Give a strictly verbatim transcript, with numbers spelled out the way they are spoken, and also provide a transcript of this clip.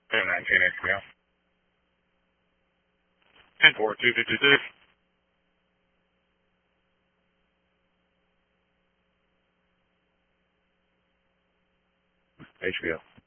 ten nineteen H B O. ten four two two two six. H B O.